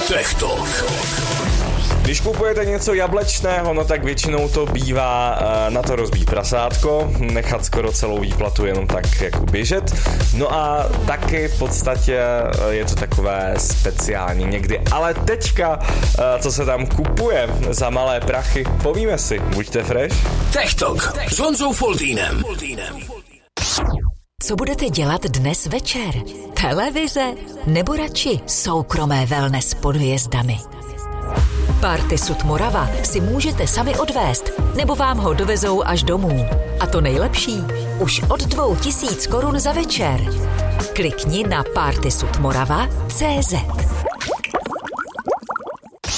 Techtalk. Když kupujete něco jablečného, no tak většinou to bývá na to rozbít prasátko, nechat skoro celou výplatu jenom tak jako běžet. No a taky v podstatě je to takové speciální někdy. Ale teďka, co se tam kupuje za malé prachy, povíme si, buďte fresh. Techtalk s Honzou Foltýnem. Co budete dělat dnes večer? Televize nebo radši soukromé wellness pod hvězdami? Party Sud Morava si můžete sami odvést, nebo vám ho dovezou až domů. A to nejlepší, už od 2000 korun za večer. Klikni na partysudmorava.cz.